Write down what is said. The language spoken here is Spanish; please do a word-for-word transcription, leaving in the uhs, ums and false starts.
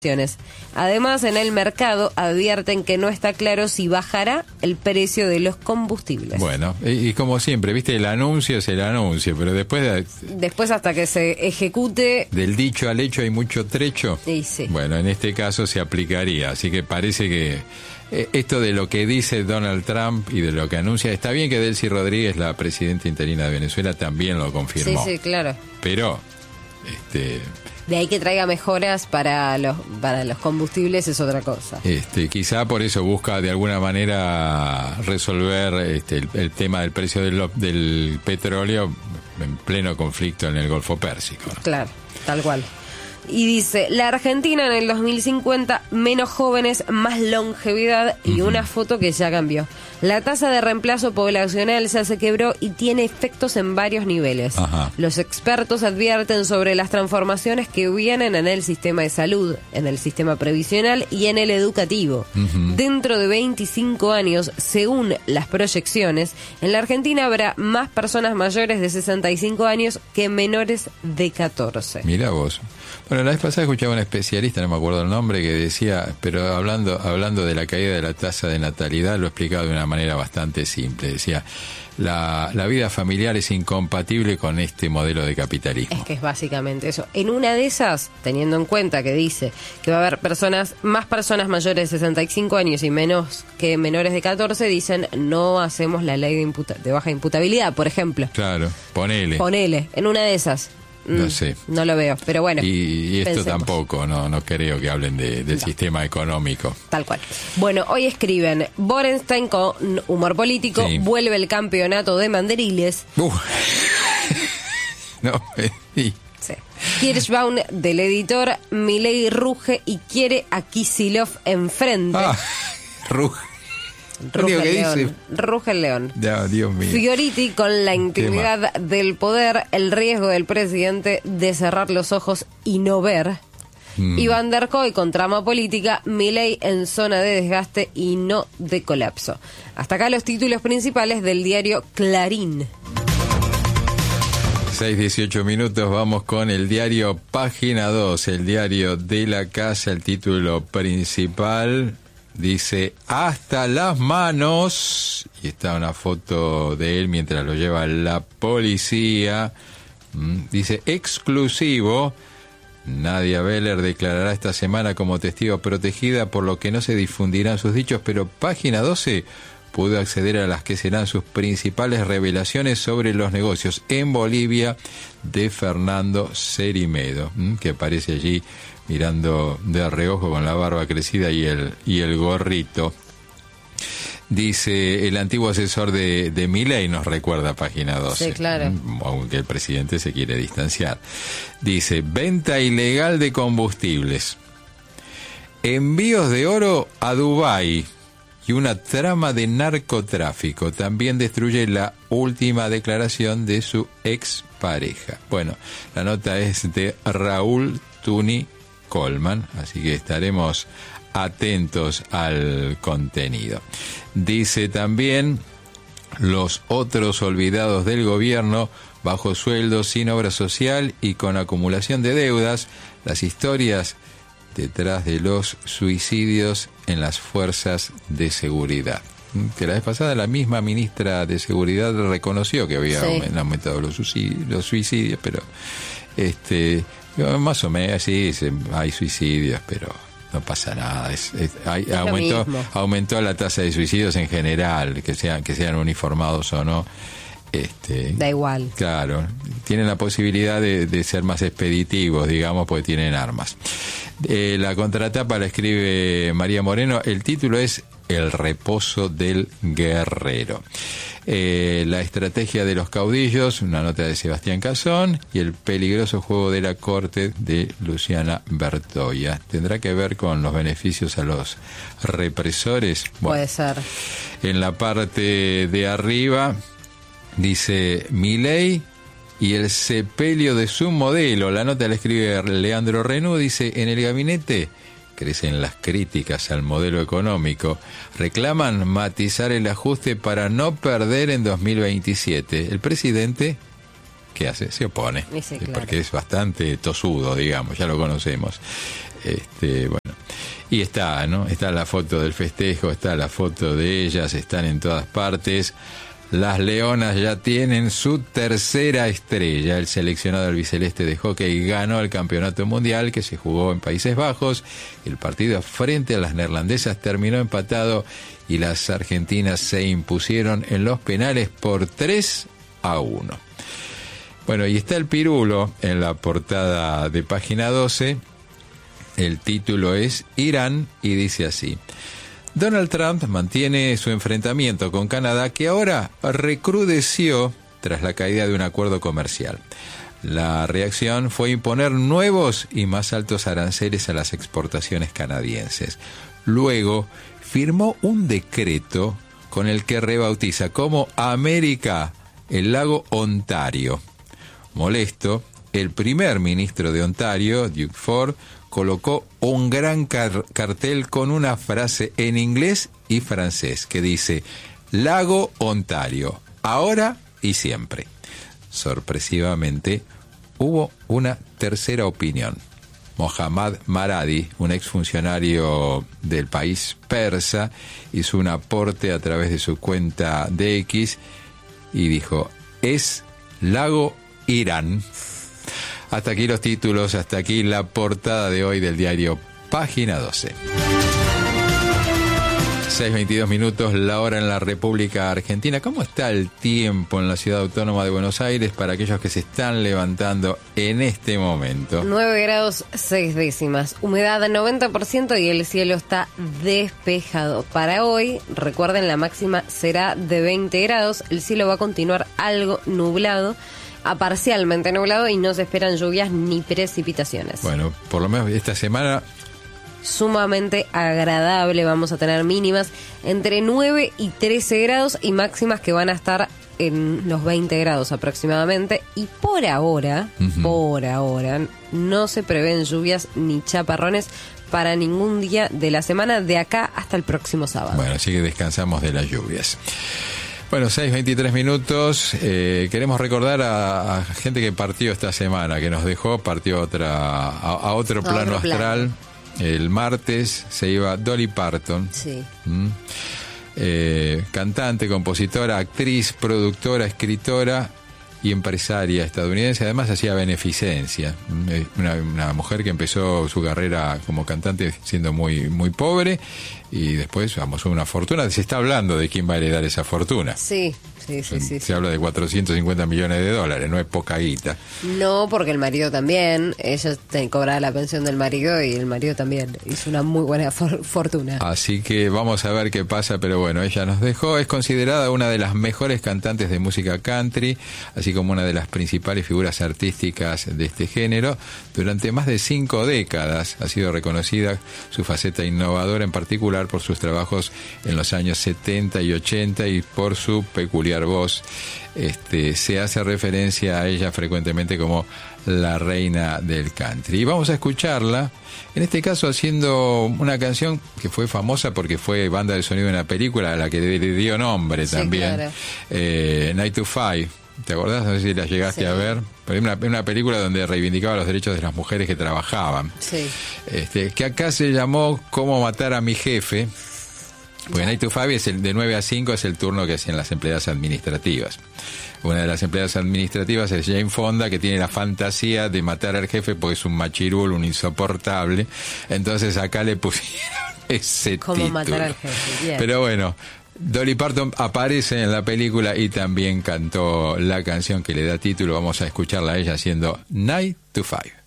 Además, en el mercado advierten que no está claro si bajará el precio de los combustibles. Bueno, y, y como siempre, viste, el anuncio es el anuncio, pero después... De, después hasta que se ejecute... Del dicho al hecho hay mucho trecho. Sí, sí. Bueno, en este caso se aplicaría, así que parece que eh, esto de lo que dice Donald Trump y de lo que anuncia, está bien que Delcy Rodríguez, la presidenta interina de Venezuela, también lo confirmó. Sí, sí, claro. Pero, este... De ahí que traiga mejoras para los para los combustibles es otra cosa. Este, quizá por eso busca de alguna manera resolver este, el, el tema del precio del, del petróleo en pleno conflicto en el Golfo Pérsico, ¿no? Claro, tal cual. Y dice, la Argentina en el dos mil cincuenta, menos jóvenes, más longevidad y uh-huh. una foto que ya cambió. La tasa de reemplazo poblacional ya se quebró y tiene efectos en varios niveles. Ajá. Los expertos advierten sobre las transformaciones que vienen en el sistema de salud, en el sistema previsional y en el educativo. Uh-huh. Dentro de veinticinco años, según las proyecciones, en la Argentina habrá más personas mayores de sesenta y cinco años que menores de catorce. Mira vos. Bueno, la vez pasada escuchaba a un especialista, no me acuerdo el nombre, que decía, pero hablando hablando de la caída de la tasa de natalidad, lo explicaba de una manera bastante simple. Decía, la, la vida familiar es incompatible con este modelo de capitalismo. Es que es básicamente eso. En una de esas, teniendo en cuenta que dice que va a haber personas, más personas mayores de sesenta y cinco años y menos que menores de catorce, dicen, no hacemos la ley de, imputa- de baja imputabilidad, por ejemplo. Claro, ponele. Ponele, en una de esas. No sé. No lo veo, pero bueno. Y, y esto pensemos. Tampoco, no no creo que hablen de, del no. sistema económico. Tal cual. Bueno, hoy escriben, Borenstein con humor político, sí. Vuelve el campeonato de mandriles. Uh. no, sí. Sí. Kirschbaum, del editor, Milei ruge y quiere a Kicillof enfrente. Ah, ruge. Ruge el león. Dice? Ruge el león. Ya, Dios mío. Fioriti con la intimidad del poder, el riesgo del presidente de cerrar los ojos y no ver. Mm. Y Van der Koy con trama política, Milei en zona de desgaste y no de colapso. Hasta acá los títulos principales del diario Clarín. seis dieciocho minutos, vamos con el diario Página dos, el diario de la casa, el título principal... Dice, hasta las manos, y está una foto de él mientras lo lleva la policía. Dice, exclusivo, Nadia Beller declarará esta semana como testigo protegida, por lo que no se difundirán sus dichos, pero Página doce pudo acceder a las que serán sus principales revelaciones sobre los negocios en Bolivia de Fernando Cerimedo, que aparece allí mirando de reojo con la barba crecida y el y el gorrito. Dice, el antiguo asesor de, de Milei, nos recuerda Página doce. Sí, claro. Aunque el presidente se quiere distanciar. Dice, venta ilegal de combustibles, envíos de oro a Dubái y una trama de narcotráfico. También destruye la última declaración de su expareja. Bueno, la nota es de Raúl Tuni Colman, así que estaremos atentos al contenido. Dice también, los otros olvidados del gobierno, bajo sueldo, sin obra social y con acumulación de deudas, las historias detrás de los suicidios en las fuerzas de seguridad. Que la vez pasada la misma ministra de Seguridad reconoció que había sí. aumentado los suicidios, los suicidios, pero este más o menos sí, hay suicidios, pero no pasa nada. Es, es, hay, es aumentó, aumentó la tasa de suicidios en general, que sean que sean uniformados o no. Este, da igual. Claro, tienen la posibilidad de, de ser más expeditivos, digamos, porque tienen armas. Eh, la contratapa la escribe María Moreno. El título es El reposo del guerrero. Eh, la estrategia de los caudillos, una nota de Sebastián Cazón, y el peligroso juego de la corte de Luciana Bertoia. ¿Tendrá que ver con los beneficios a los represores? Bueno, puede ser. En la parte de arriba dice Milei y el sepelio de su modelo. La nota la escribe Leandro Renú. Dice, en el gabinete crecen las críticas al modelo económico. Reclaman matizar el ajuste para no perder en dos mil veintisiete. El presidente, ¿qué hace? Se opone. Sí, claro. Porque es bastante tosudo, digamos, ya lo conocemos. Este, bueno, y está, ¿no? Está la foto del festejo, está la foto de ellas, están en todas partes. Las Leonas ya tienen su tercera estrella. El seleccionado albiceleste de hockey ganó el campeonato mundial que se jugó en Países Bajos. El partido frente a las neerlandesas terminó empatado y las argentinas se impusieron en los penales por tres a uno. Bueno, y está el pirulo en la portada de página doce. El título es Irán y dice así: Donald Trump mantiene su enfrentamiento con Canadá, que ahora recrudeció tras la caída de un acuerdo comercial. La reacción fue imponer nuevos y más altos aranceles a las exportaciones canadienses. Luego firmó un decreto con el que rebautiza como América el lago Ontario. Molesto, el primer ministro de Ontario, Doug Ford, colocó un gran car- cartel con una frase en inglés y francés que dice: Lago Ontario, ahora y siempre. Sorpresivamente, hubo una tercera opinión. Mohammad Maradi, un exfuncionario del país persa, hizo un aporte a través de su cuenta de X y dijo: es Lago Irán. Hasta aquí los títulos, hasta aquí la portada de hoy del diario Página doce. seis veintidós minutos, la hora en la República Argentina. ¿Cómo está el tiempo en la Ciudad Autónoma de Buenos Aires para aquellos que se están levantando en este momento? nueve grados seis décimas, humedad noventa por ciento y el cielo está despejado. Para hoy, recuerden, la máxima será de veinte grados, el cielo va a continuar algo nublado, a parcialmente nublado, y no se esperan lluvias ni precipitaciones. Bueno, por lo menos esta semana sumamente agradable, vamos a tener mínimas entre nueve y trece grados y máximas que van a estar en los veinte grados aproximadamente, y por ahora, uh-huh. por ahora, no se prevén lluvias ni chaparrones para ningún día de la semana de acá hasta el próximo sábado. Bueno, así que descansamos de las lluvias. Bueno, seis veintitrés minutos. Eh, queremos recordar a, a gente que partió esta semana, que nos dejó, partió otra a, a otro plano otro astral. Plano. El martes se iba Dolly Parton. Sí. ¿Mm? Eh, cantante, compositora, actriz, productora, escritora y empresaria estadounidense. Además hacía beneficencia. Una, una mujer que empezó su carrera como cantante siendo muy, muy pobre y después amasó una fortuna. Se está hablando de quién va a heredar esa fortuna. Sí, sí, sí. sí Se sí. habla de cuatrocientos cincuenta millones de dólares, no es poca guita. No, porque el marido también. Ella te cobraba la pensión del marido y el marido también hizo una muy buena for- fortuna. Así que vamos a ver qué pasa, pero bueno, ella nos dejó. Es considerada una de las mejores cantantes de música country, así como una de las principales figuras artísticas de este género. Durante más de cinco décadas ha sido reconocida su faceta innovadora, en particular por sus trabajos en los años setenta y ochenta y por su peculiar voz. Este, se hace referencia a ella frecuentemente como la reina del country. Y vamos a escucharla, en este caso haciendo una canción que fue famosa porque fue banda de sonido de una película a la que le dio nombre sí, también. Claro. Eh, Nine to Five. ¿Te acordás? No sé si la llegaste sí. a ver. Pero es una, una película donde reivindicaba los derechos de las mujeres que trabajaban. Sí. Este, que acá se llamó Cómo matar a mi jefe. Porque nine to five es el de nueve a cinco, es el turno que hacen las empleadas administrativas. Una de las empleadas administrativas es Jane Fonda, que tiene la fantasía de matar al jefe porque es un machirul, un insoportable. Entonces acá le pusieron ese ¿Cómo título. matar al jefe? Bien. Pero bueno, Dolly Parton aparece en la película y también cantó la canción que le da título. Vamos a escucharla a ella haciendo nine to five.